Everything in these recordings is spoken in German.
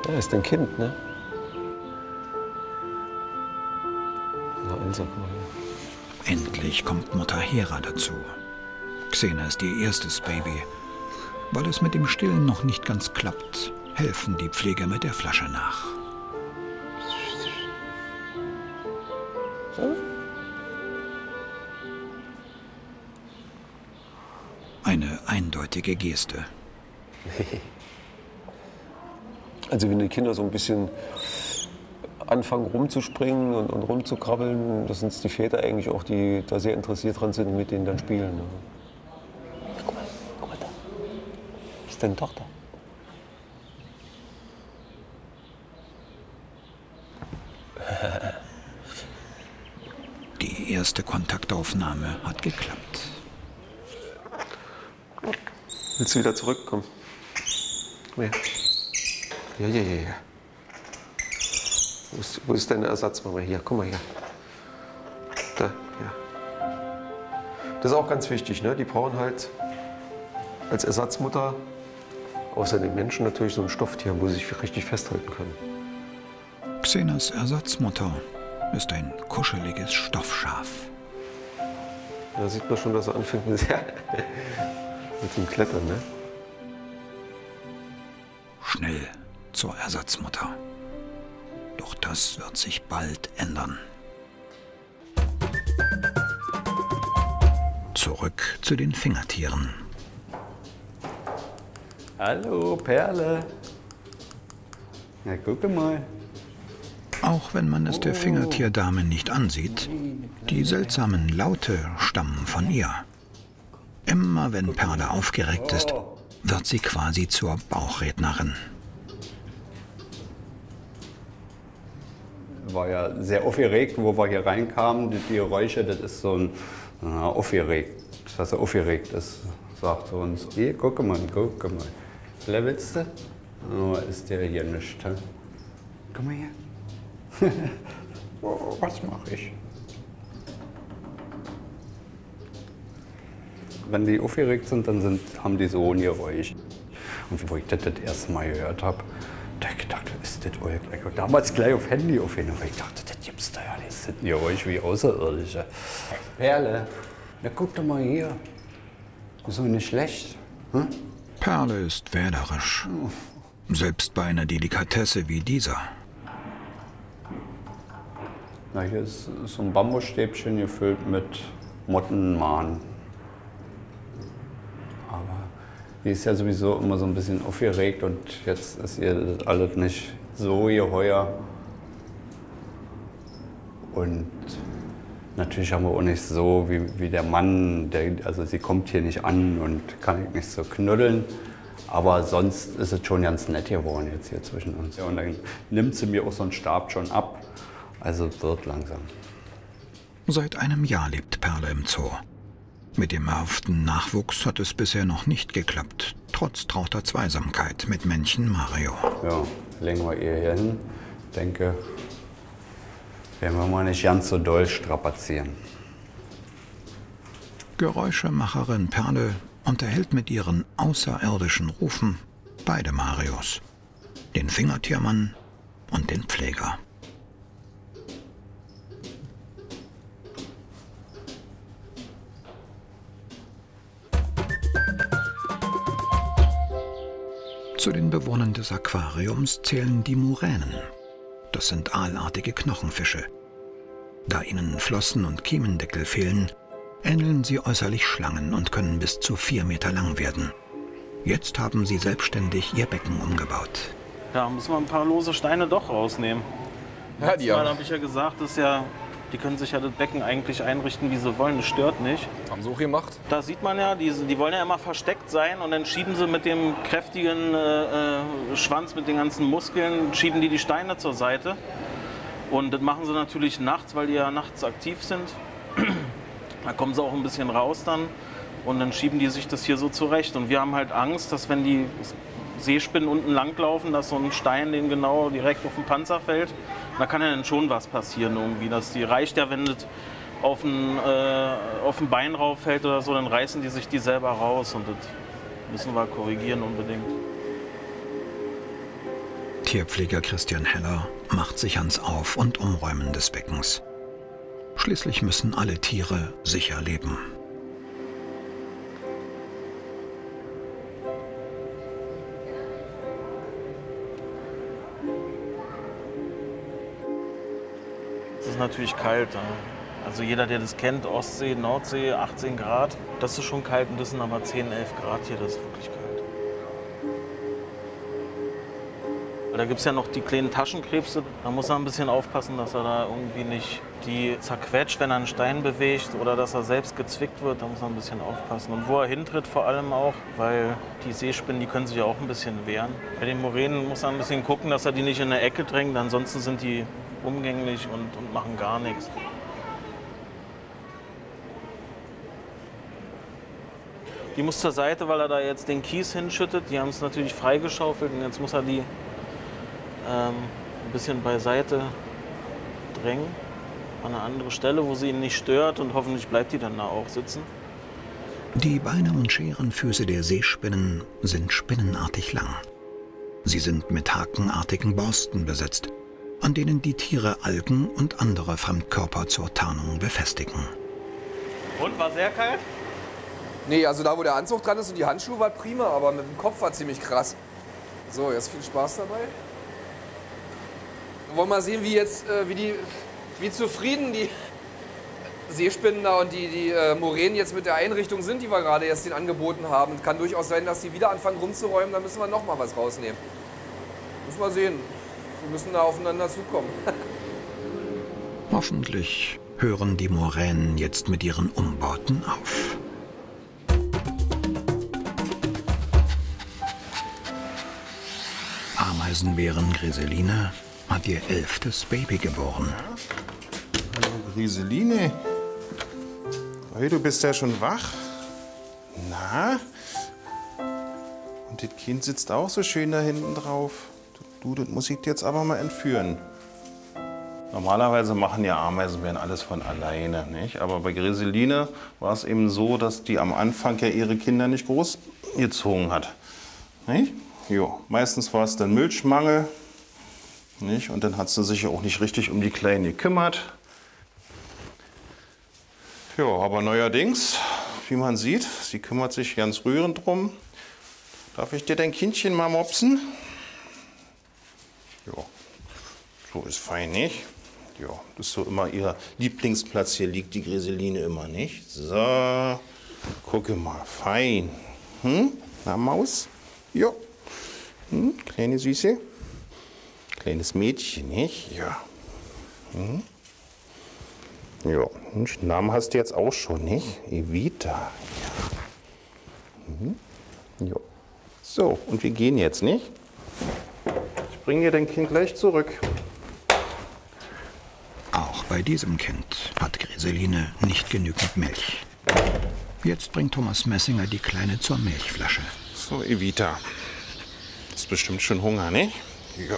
Da ist dein Kind, ne? Na, Elsa, guck mal her. Endlich kommt Mutter Hera dazu. Xena ist ihr erstes Baby. Weil es mit dem Stillen noch nicht ganz klappt, helfen die Pfleger mit der Flasche nach. So? Eine eindeutige Geste. Also wenn die Kinder so ein bisschen anfangen rumzuspringen und rumzukrabbeln, das sind die Väter eigentlich auch, die da sehr interessiert dran sind, mit denen dann spielen. Ne? Guck mal da. Das ist deine Tochter. Die erste Kontaktaufnahme hat geklappt. Willst du wieder zurückkommen? Komm her. Ja. Wo ist deine Ersatzmama? Hier, guck mal hier. Da, ja. Das ist auch ganz wichtig, ne? Die brauchen halt als Ersatzmutter außer den Menschen natürlich so ein Stofftier, wo sie sich richtig festhalten können. Xenas Ersatzmutter ist ein kuscheliges Stoffschaf. Da sieht man schon, dass er anfängt mit dem Klettern, ne? Schnell zur Ersatzmutter. Doch das wird sich bald ändern. Zurück zu den Fingertieren. Hallo, Perle. Na, guck mal. Auch wenn man es der Fingertierdame nicht ansieht, die seltsamen Laute stammen von ihr. Immer wenn Perle aufgeregt ist, wird sie quasi zur Bauchrednerin. War ja sehr aufgeregt, wo wir hier reinkamen. Die Geräusche, das ist so ein aufgeregt, dass er aufgeregt ist, sagt sie uns. Hier, guck mal. Willst du? Oh, ist der hier nicht. He? Komm mal her. Oh, was mache ich? Wenn die aufgeregt sind, dann haben die so ein Geräusch. Und wo ich das erste Mal gehört habe, da ich gedacht, ist das euer gleich? Damals gleich auf Handy aufgenommen, weil ich dachte, das gibt's da ja nicht. Das ist ein Geräusch wie Außerirdische. Perle, na guck doch mal hier. So nicht schlecht. Hm? Perle ist wählerisch. Selbst bei einer Delikatesse wie dieser. Na, hier ist so ein Bambusstäbchen gefüllt mit Mottenmahn. Aber die ist ja sowieso immer so ein bisschen aufgeregt und jetzt ist ihr das alles nicht so geheuer. Und natürlich haben wir auch nicht so wie der Mann, also sie kommt hier nicht an und kann nicht so knuddeln. Aber sonst ist es schon ganz nett geworden jetzt hier zwischen uns. Ja, und dann nimmt sie mir auch so einen Stab schon ab. Also wird langsam. Seit einem Jahr lebt Perle im Zoo. Mit dem erhofften Nachwuchs hat es bisher noch nicht geklappt, trotz trauter Zweisamkeit mit Männchen Mario. Ja, legen wir ihr hier hin. Denke, werden wir mal nicht ganz so doll strapazieren. Geräuschemacherin Perle unterhält mit ihren außerirdischen Rufen beide Marios. Den Fingertiermann und den Pfleger. Zu den Bewohnern des Aquariums zählen die Muränen. Das sind aalartige Knochenfische. Da ihnen Flossen und Kiemendeckel fehlen, ähneln sie äußerlich Schlangen und können bis zu 4 Meter lang werden. Jetzt haben sie selbstständig ihr Becken umgebaut. Ja, müssen wir ein paar lose Steine doch rausnehmen. Ja, die Mal habe ich ja gesagt, dass ja, die können sich ja das Becken eigentlich einrichten, wie sie wollen. Das stört nicht. haben sie auch gemacht. Da sieht man ja, die wollen ja immer versteckt sein und dann schieben sie mit dem kräftigen Schwanz, mit den ganzen Muskeln, schieben die Steine zur Seite. Und das machen sie natürlich nachts, weil die ja nachts aktiv sind. Da kommen sie auch ein bisschen raus dann und dann schieben die sich das hier so zurecht. Und wir haben halt Angst, dass wenn die Seespinnen unten langlaufen, dass so ein Stein denen genau direkt auf den Panzer fällt. Da kann ja dann schon was passieren irgendwie. Dass die reicht ja, wenn das auf ein Bein rauf fällt oder so, dann reißen die sich die selber raus und das müssen wir korrigieren unbedingt. Tierpfleger Christian Heller macht sich ans Auf- und Umräumen des Beckens. Schließlich müssen alle Tiere sicher leben. Es ist natürlich kalt. Also jeder, der das kennt, Ostsee, Nordsee, 18 Grad, das ist schon kalt und das sind aber 10, 11 Grad hier, das ist wirklich kalt. Weil da gibt es ja noch die kleinen Taschenkrebse, da muss er ein bisschen aufpassen, dass er da irgendwie nicht die zerquetscht, wenn er einen Stein bewegt oder dass er selbst gezwickt wird, da muss er ein bisschen aufpassen. Und wo er hintritt vor allem auch, weil die Seespinnen, die können sich ja auch ein bisschen wehren. Bei den Muränen muss er ein bisschen gucken, dass er die nicht in eine Ecke drängt, ansonsten sind die umgänglich und machen gar nichts. Die muss zur Seite, weil er da jetzt den Kies hinschüttet. Die haben es natürlich freigeschaufelt und jetzt muss er die ein bisschen beiseite drängen. An eine andere Stelle, wo sie ihn nicht stört und hoffentlich bleibt die dann da auch sitzen. Die Beine und Scherenfüße der Seespinnen sind spinnenartig lang. Sie sind mit hakenartigen Borsten besetzt, an denen die Tiere Algen und andere Fremdkörper zur Tarnung befestigen. Und, war sehr kalt? Nee, also da, wo der Anzug dran ist und die Handschuhe, war prima, aber mit dem Kopf war ziemlich krass. So, jetzt viel Spaß dabei. Wir wollen mal sehen, wie zufrieden die Seespinnen da und die Muränen jetzt mit der Einrichtung sind, die wir gerade jetzt denen angeboten haben. Es kann durchaus sein, dass die wieder anfangen rumzuräumen, dann müssen wir noch mal was rausnehmen. Müssen wir sehen. Wir müssen da aufeinander zukommen. Hoffentlich hören die Muränen jetzt mit ihren Umbauten auf. Ameisenbären Griseline hat ihr 11. Baby geboren. Hallo Griseline. Hey, du bist ja schon wach. Na? Und das Kind sitzt auch so schön da hinten drauf. Du, das muss ich dir jetzt aber mal entführen. Normalerweise machen ja Ameisenbären alles von alleine, nicht? Aber bei Griseline war es eben so, dass die am Anfang ja ihre Kinder nicht großgezogen hat. Nicht? Jo, meistens war es dann Milchmangel. Nicht? Und dann hat sie sich ja auch nicht richtig um die Kleinen gekümmert. Ja, aber neuerdings, wie man sieht, sie kümmert sich ganz rührend drum. Darf ich dir dein Kindchen mal mopsen? Ja, so ist fein, nicht? Ja, das ist so immer ihr Lieblingsplatz. Hier liegt die Griseline immer, nicht? So, gucke mal, fein. Na, Maus? Ja. Kleine Süße? Kleines Mädchen, nicht? Ja. Ja, einen Namen hast du jetzt auch schon, nicht? Evita. Ja. Ja. So, und wir gehen jetzt, nicht? Ich bringe dir dein Kind gleich zurück. Auch bei diesem Kind hat Griseline nicht genügend Milch. Jetzt bringt Thomas Messinger die Kleine zur Milchflasche. So, Evita. Hast bestimmt schon Hunger, nicht? Ja.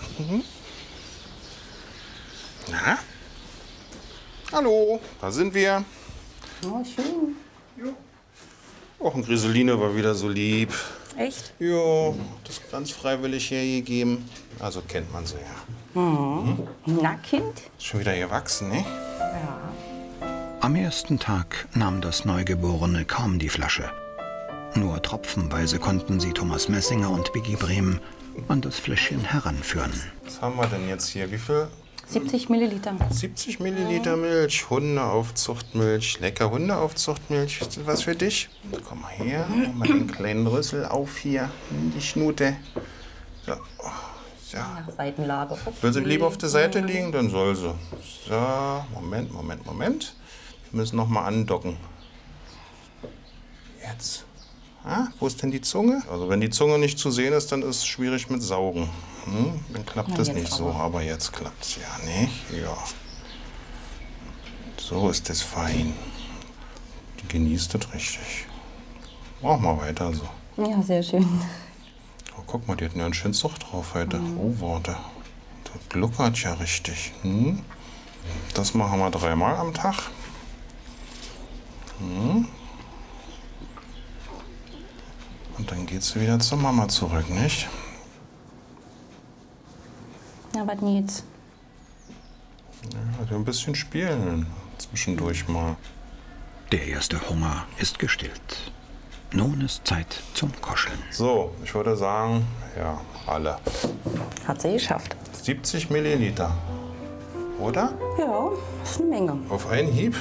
Na? Hallo, da sind wir. Oh, schön. Ja. Och, und Griseline war wieder so lieb. Echt? Ja, das ganz freiwillig hergegeben. Also kennt man sie ja. Na, Kind? Ist schon wieder gewachsen, ne? Ja. Am ersten Tag nahm das Neugeborene kaum die Flasche. Nur tropfenweise konnten sie Thomas Messinger und Biggie Brehm an das Fläschchen heranführen. Was haben wir denn jetzt hier? Wie viel? 70 Milliliter. 70 Milliliter Milch. Hundeaufzuchtmilch. Lecker Hundeaufzuchtmilch. Ist das was für dich? Komm mal her. Mach mal den kleinen Rüssel auf hier. Die Schnute. So. So. Nach Seitenlage. Okay. Will sie lieber auf der Seite liegen? Dann soll sie. So. Moment. Wir müssen noch mal andocken. Jetzt. Ah, wo ist denn die Zunge? Also wenn die Zunge nicht zu sehen ist, dann ist es schwierig mit Saugen. Dann klappt das nicht so, aber jetzt klappt es ja, nicht? Ja. So ist das fein. Die genießt das richtig. Mach mal weiter so. Ja, sehr schön. Oh, guck mal, die hatten ja einen schönen Zug drauf heute. Oh, warte. Das gluckert ja richtig. Das machen wir 3-mal am Tag. Und dann geht sie wieder zur Mama zurück, nicht? Na, was denn jetzt? Ja, ein bisschen spielen zwischendurch mal. Der erste Hunger ist gestillt. Nun ist Zeit zum Kuscheln. So, ich würde sagen, ja, alle. Hat sie geschafft. 70 Milliliter. Oder? Ja, das ist eine Menge. Auf einen Hieb?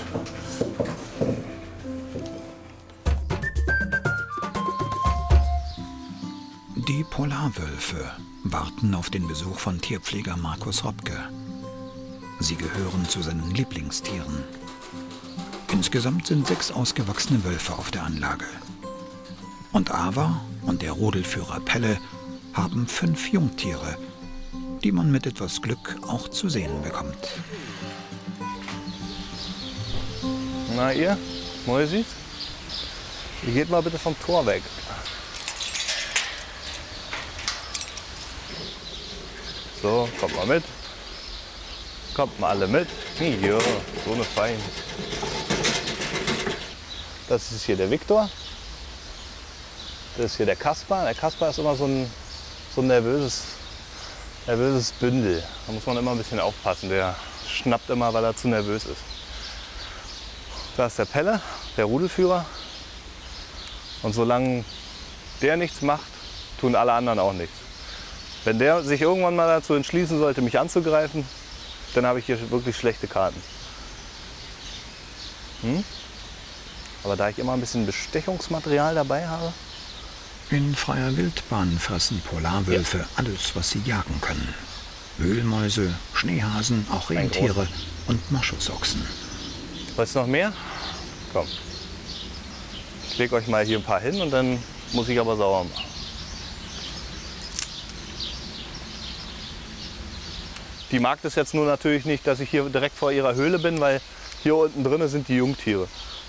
Die Polarwölfe warten auf den Besuch von Tierpfleger Markus Robke. Sie gehören zu seinen Lieblingstieren. Insgesamt sind 6 ausgewachsene Wölfe auf der Anlage. Und Ava und der Rudelführer Pelle haben 5 Jungtiere, die man mit etwas Glück auch zu sehen bekommt. Na ihr, Mäusis? Ihr geht mal bitte vom Tor weg. So, kommt mal mit. Kommt mal alle mit. Ja, so eine Fein. Das ist hier der Viktor. Das ist hier der Kaspar. Der Kaspar ist immer so ein nervöses Bündel. Da muss man immer ein bisschen aufpassen. Der schnappt immer, weil er zu nervös ist. Da ist der Pelle, der Rudelführer. Und solange der nichts macht, tun alle anderen auch nichts. Wenn der sich irgendwann mal dazu entschließen sollte, mich anzugreifen, dann habe ich hier wirklich schlechte Karten. Aber da ich immer ein bisschen Bestechungsmaterial dabei habe. In freier Wildbahn fressen Polarwölfe alles, was sie jagen können. Wühlmäuse, Schneehasen, auch Rentiere und Moschusochsen. Wolltest du noch mehr? Komm. Ich lege euch mal hier ein paar hin und dann muss ich aber sauber machen. Die mag das jetzt nur natürlich nicht, dass ich hier direkt vor ihrer Höhle bin, weil hier unten drin sind die Jungtiere.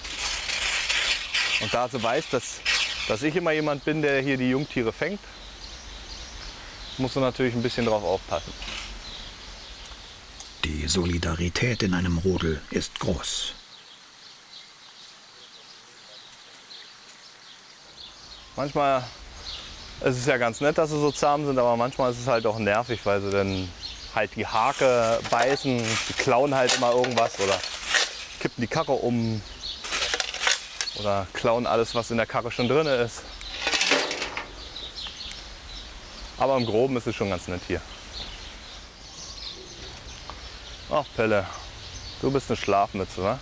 Und da sie weiß, dass ich immer jemand bin, der hier die Jungtiere fängt, muss sie natürlich ein bisschen drauf aufpassen. Die Solidarität in einem Rudel ist groß. Manchmal ist es ja ganz nett, dass sie so zahm sind, aber manchmal ist es halt auch nervig, weil sie dann halt die Hake beißen, die klauen halt immer irgendwas oder kippen die Karre um oder klauen alles, was in der Karre schon drin ist. Aber im Groben ist es schon ganz nett hier. Ach Pelle, du bist eine Schlafmütze, wa?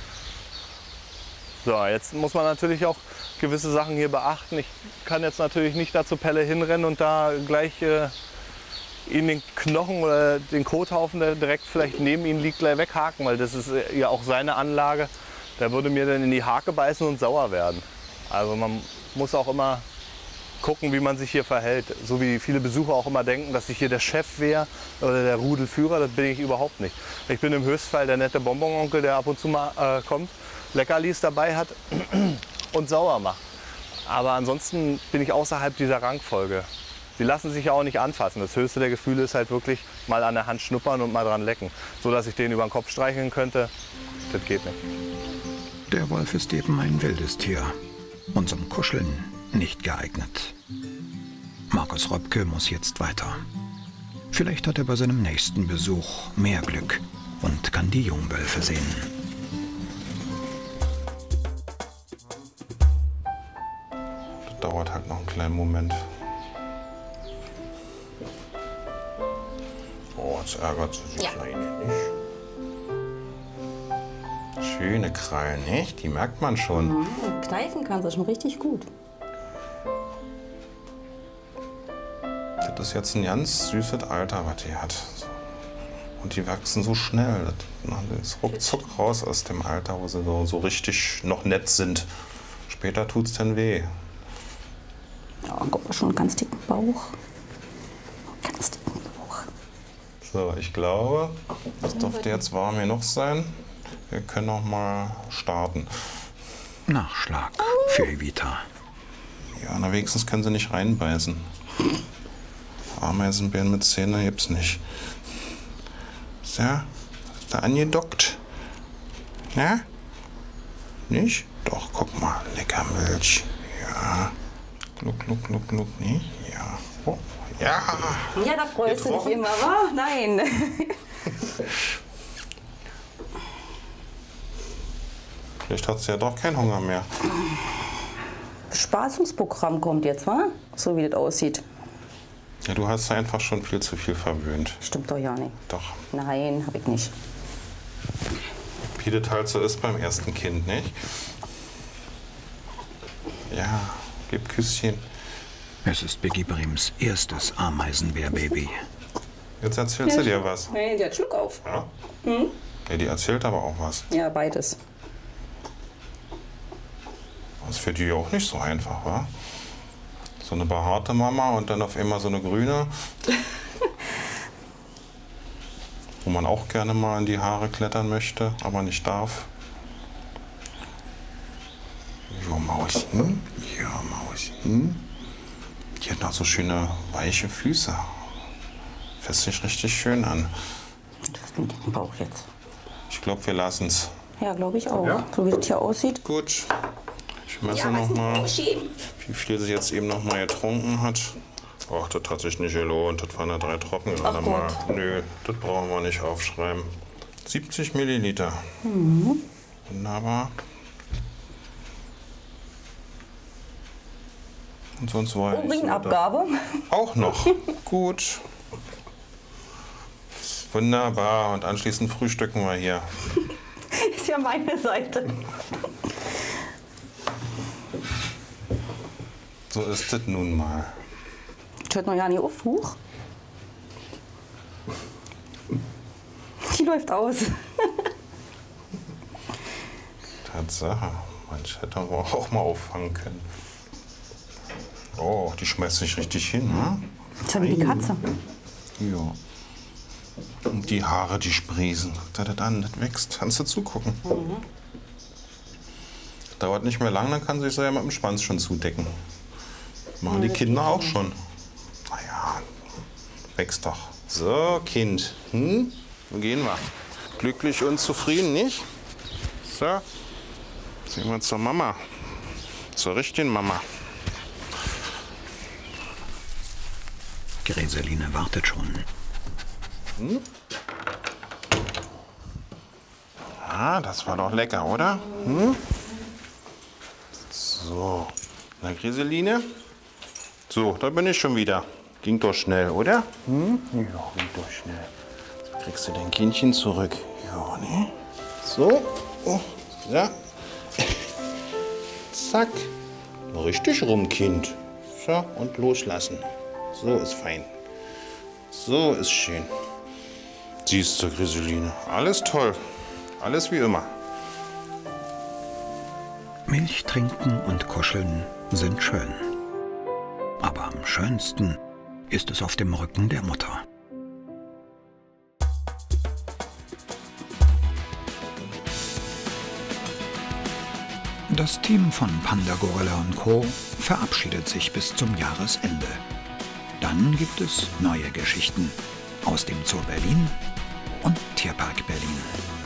So, jetzt muss man natürlich auch gewisse Sachen hier beachten. Ich kann jetzt natürlich nicht da zu Pelle hinrennen und da gleich ihn den Knochen oder den Kothaufen, der direkt vielleicht neben ihm liegt, gleich weghaken, weil das ist ja auch seine Anlage. Der würde mir dann in die Hake beißen und sauer werden. Also man muss auch immer gucken, wie man sich hier verhält. So wie viele Besucher auch immer denken, dass ich hier der Chef wäre oder der Rudelführer, das bin ich überhaupt nicht. Ich bin im Höchstfall der nette Bonbononkel, der ab und zu mal kommt, Leckerlis dabei hat und sauer macht. Aber ansonsten bin ich außerhalb dieser Rangfolge. Die lassen sich ja auch nicht anfassen. Das höchste der Gefühle ist halt wirklich mal an der Hand schnuppern und mal dran lecken. So dass ich den über den Kopf streicheln könnte, das geht nicht. Der Wolf ist eben ein wildes Tier und zum Kuscheln nicht geeignet. Markus Robke muss jetzt weiter. Vielleicht hat er bei seinem nächsten Besuch mehr Glück und kann die Jungwölfe sehen. Das dauert halt noch einen kleinen Moment. Oh, jetzt ärgert sie sich eigentlich nicht. Schöne Krallen, nicht? Die merkt man schon. Und kneifen kann sie schon richtig gut. Das ist jetzt ein ganz süßes Alter, was die hat. Und die wachsen so schnell. Das ist ruckzuck raus aus dem Alter, wo sie so richtig noch nett sind. Später tut's dann weh. Ja, guck mal, schon einen ganz dicken Bauch. Ganz dicken Bauch. So, ich glaube, das dürfte jetzt warm genug sein. Wir können noch mal starten. Nachschlag für Evita. Ja, na wenigstens können sie nicht reinbeißen. Ameisenbären mit Zähnen gibt's nicht. So, ist da angedockt? Ja? Nicht? Doch, guck mal, lecker Milch. Ja. Gluck, gluck, gluck, gluck. Nee? Ja. Oh, Ja. Ja, da freust du dich immer, wa? Nein. Vielleicht hat sie ja doch keinen Hunger mehr. Bespaßungsprogramm kommt jetzt, wa? So wie das aussieht. Ja, du hast einfach schon viel zu viel verwöhnt. Stimmt doch ja nicht. Doch. Nein, hab ich nicht. Wie das halt so ist beim ersten Kind, nicht? Ja, gib Küsschen. Es ist Biggie Brems erstes Ameisenbärbaby. Jetzt erzählt sie dir was. Nein, die hat Schluck auf. Ja? Ja, die erzählt aber auch was. Ja, beides. Das ist für die auch nicht so einfach, wa? So eine behaarte Mama und dann auf einmal so eine grüne. Wo man auch gerne mal in die Haare klettern möchte, aber nicht darf. Ja, Mauschen. Ja, Mauschen. Die hat noch so schöne, weiche Füße. Fässt sich richtig schön an. Das ist ein dicken Bauch jetzt. Ich glaube, wir lassen es. Ja, glaube ich auch. Ja? So wie das hier aussieht. Gut. Ich messe noch mal, wie viel sie jetzt eben noch mal getrunken hat. Ach, das hat sich nicht gelohnt. Das waren ja 3 Trocken. Ach mal. Nö, das brauchen wir nicht aufschreiben. 70 Milliliter. Wunderbar. Und sonst war ich Urinabgabe. auch noch. Gut. Wunderbar. Und anschließend frühstücken wir hier. Ist ja meine Seite. So ist es nun mal. Das hört noch ja nicht auf. Huch. Die läuft aus. Tatsache. Manch hätte wir auch mal auffangen können. Oh, die schmeißt sich richtig hin, ne? Das ist ja wie die Katze. Ja. Und die Haare, die sprießen. Guck dir das an, das wächst. Kannst du zugucken. Dauert nicht mehr lang, dann kann sie sich ja mit dem Schwanz schon zudecken. Machen die Kinder auch schon. Naja, wächst doch. So, Kind. Wo gehen wir? Glücklich und zufrieden, nicht? So. Sehen wir zur Mama. Zur richtigen Mama. Gräseline wartet schon. Ah, das war doch lecker, oder? So, na Gräseline. So, da bin ich schon wieder. Ging doch schnell, oder? Ja, ging doch schnell. Jetzt kriegst du dein Kindchen zurück. Ja, ne? So. Oh, ja. Zack. Richtig rum, Kind. So, und loslassen. So ist fein. So ist schön. Siehst du, Gräseline. Alles toll. Alles wie immer. Milch trinken und kuscheln sind schön. Aber am schönsten ist es auf dem Rücken der Mutter. Das Team von Panda Gorilla & Co. verabschiedet sich bis zum Jahresende. Dann gibt es neue Geschichten aus dem Zoo Berlin und Tierpark Berlin.